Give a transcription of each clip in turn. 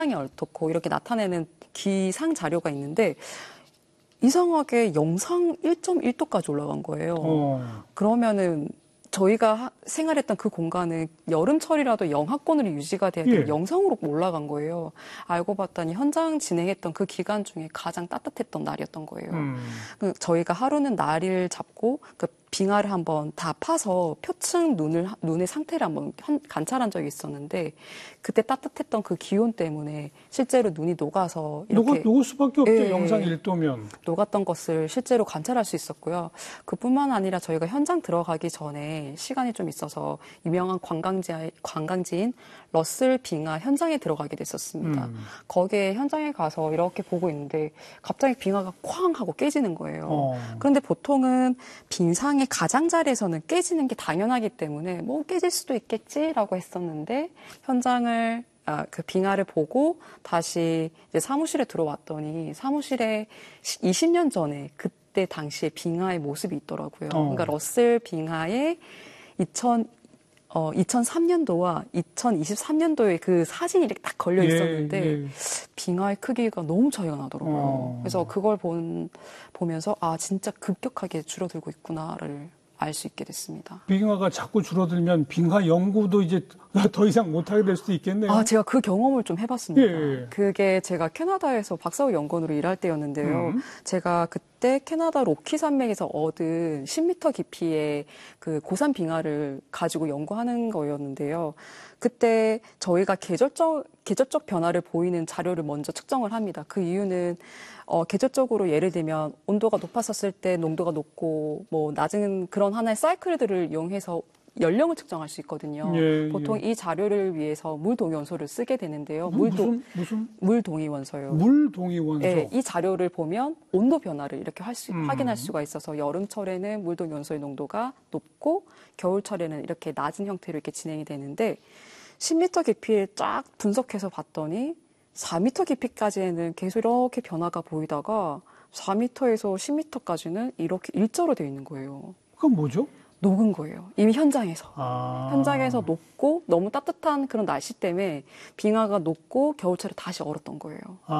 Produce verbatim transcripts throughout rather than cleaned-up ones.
이 어떻고 이렇게 나타내는 기상 자료가 있는데 이상하게 영상 일 점 일 도까지 올라간 거예요. 어. 그러면은 저희가 생활했던 그 공간은 여름철이라도 영하권으로 유지가 돼야 되는 예. 영상으로 올라간 거예요. 알고 봤더니 현장 진행했던 그 기간 중에 가장 따뜻했던 날이었던 거예요. 음. 그 저희가 하루는 날을 잡고 그 빙하를 한번 다 파서 표층 눈을, 눈의 상태를 한번 관찰한 적이 있었는데 그때 따뜻했던 그 기온 때문에 실제로 눈이 녹아서 이렇게 녹아, 녹을 수밖에 없죠. 예, 영상 일 도면. 녹았던 것을 실제로 관찰할 수 있었고요. 그뿐만 아니라 저희가 현장 들어가기 전에 시간이 좀 있어서 유명한 관광지, 관광지인 러슬 빙하 현장에 들어가게 됐었습니다. 음. 거기에 현장에 가서 이렇게 보고 있는데 갑자기 빙하가 쾅 하고 깨지는 거예요. 어. 그런데 보통은 빙상의 가장자리에서는 깨지는 게 당연하기 때문에 뭐 깨질 수도 있겠지라고 했었는데 현장을 아, 그 빙하를 보고 다시 이제 사무실에 들어왔더니 사무실에 이십 년 전에 그때 당시에 빙하의 모습이 있더라고요. 어. 그러니까 러슬 빙하의 이천 어, 이천삼 년도와 이천이십삼 년도에 그 사진이 이렇게 딱 걸려 있었는데, 예, 예. 빙하의 크기가 너무 차이가 나더라고요. 어. 그래서 그걸 본, 보면서, 아, 진짜 급격하게 줄어들고 있구나를 알 수 있게 됐습니다. 빙하가 자꾸 줄어들면 빙하 연구도 이제 더 이상 못하게 될 수도 있겠네요. 아, 제가 그 경험을 좀 해봤습니다. 예, 예. 그게 제가 캐나다에서 박사후 연구원으로 일할 때였는데요. 음. 제가 그때 캐나다 로키 산맥에서 얻은 십 미터 깊이의 그 고산 빙하를 가지고 연구하는 거였는데요. 그때 저희가 계절적, 계절적 변화를 보이는 자료를 먼저 측정을 합니다. 그 이유는 어, 계절적으로 예를 들면 온도가 높았었을 때 농도가 높고 뭐 낮은 그런 하나의 사이클들을 이용해서 연령을 측정할 수 있거든요. 예, 보통 예. 이 자료를 위해서 물동위원소를 쓰게 되는데요. 무슨 무슨 물동위원소요. 물동위원소. 네, 이 자료를 보면 온도 변화를 이렇게 할 수, 음. 확인할 수가 있어서 여름철에는 물동위원소의 농도가 높고 겨울철에는 이렇게 낮은 형태로 이렇게 진행이 되는데 십 미터 깊이를 쫙 분석해서 봤더니 사 미터 깊이까지는 계속 이렇게 변화가 보이다가 사 미터에서 십 미터까지는 이렇게 일자로 되어 있는 거예요. 그건 뭐죠? 녹은 거예요. 이미 현장에서. 아. 현장에서 녹고 너무 따뜻한 그런 날씨 때문에 빙하가 녹고 겨울철에 다시 얼었던 거예요.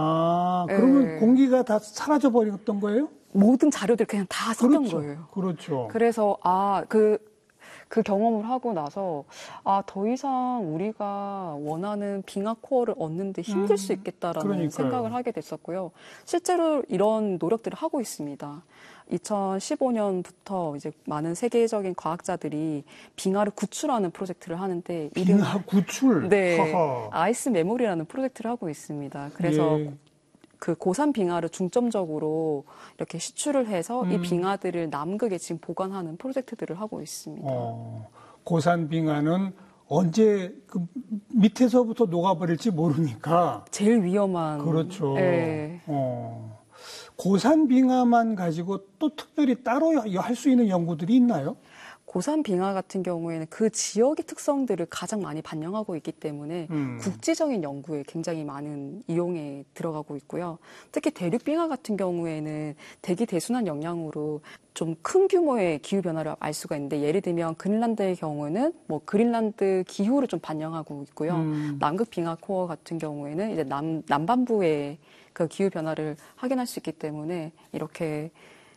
아, 그러면 네. 공기가 다 사라져 버렸던 거예요? 모든 자료들 그냥 다 썼던 그렇죠. 거예요. 그렇죠. 그래서 아, 그 그 경험을 하고 나서 아, 더 이상 우리가 원하는 빙하 코어를 얻는데 힘들 음, 수 있겠다라는 그러니까요. 생각을 하게 됐었고요. 실제로 이런 노력들을 하고 있습니다. 이천십오 년부터 이제 많은 세계적인 과학자들이 빙하를 구출하는 프로젝트를 하는데 빙하 이름, 구출? 네, 하하. 아이스 메모리라는 프로젝트를 하고 있습니다. 그래서 예. 그 고산 빙하를 중점적으로 이렇게 시추를 해서 음. 이 빙하들을 남극에 지금 보관하는 프로젝트들을 하고 있습니다. 어, 고산 빙하는 언제 그 밑에서부터 녹아버릴지 모르니까 제일 위험한. 그렇죠. 네. 어, 고산 빙하만 가지고 또 특별히 따로 할 수 있는 연구들이 있나요? 고산 빙하 같은 경우에는 그 지역의 특성들을 가장 많이 반영하고 있기 때문에 음. 국지적인 연구에 굉장히 많은 이용에 들어가고 있고요. 특히 대륙 빙하 같은 경우에는 대기 대순환 영향으로 좀 큰 규모의 기후 변화를 알 수가 있는데 예를 들면 그린란드의 경우는 뭐 그린란드 기후를 좀 반영하고 있고요. 음. 남극 빙하 코어 같은 경우에는 이제 남 남반부의 그 기후 변화를 확인할 수 있기 때문에 이렇게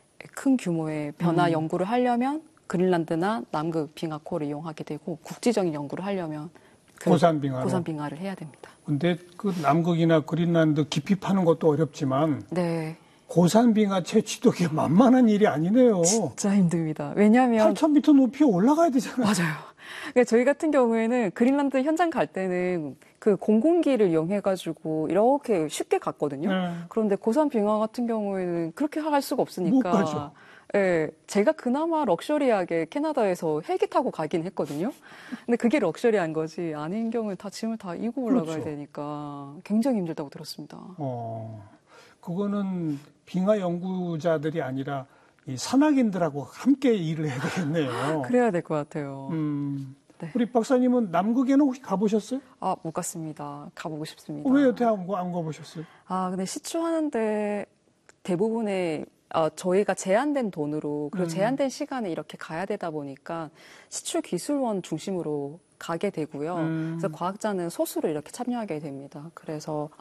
큰 규모의 변화 음. 연구를 하려면 그린란드나 남극 빙하 코어를 이용하게 되고 국지적인 연구를 하려면 그 고산 빙하 고산 빙하를 해야 됩니다. 근데 그 남극이나 그린란드 깊이 파는 것도 어렵지만 네. 고산 빙하 채취도 만만한 일이 아니네요. 진짜 힘듭니다. 왜냐하면 팔천 미터 높이에 올라가야 되잖아요. 맞아요. 그러니까 저희 같은 경우에는 그린란드 현장 갈 때는 그 공공기를 이용해가지고 이렇게 쉽게 갔거든요. 네. 그런데 고산 빙하 같은 경우에는 그렇게 할 수가 없으니까. 못 가죠. 네, 제가 그나마 럭셔리하게 캐나다에서 헬기 타고 가긴 했거든요. 근데 그게 럭셔리한 거지 아닌 경우는 다 짐을 다 이고 올라가야 그렇죠. 되니까 굉장히 힘들다고 들었습니다. 어, 그거는 빙하 연구자들이 아니라 이 산악인들하고 함께 일을 해야 되겠네요. 그래야 될 것 같아요. 음, 네. 우리 박사님은 남극에는 혹시 가보셨어요? 아, 못 갔습니다. 가보고 싶습니다. 어, 왜 여태 안, 안 가보셨어요? 아, 근데 시추하는데 대부분의 어, 저희가 제한된 돈으로 그리고 음. 제한된 시간에 이렇게 가야 되다 보니까 시출 기술원 중심으로 가게 되고요. 음. 그래서 과학자는 소수로 이렇게 참여하게 됩니다. 그래서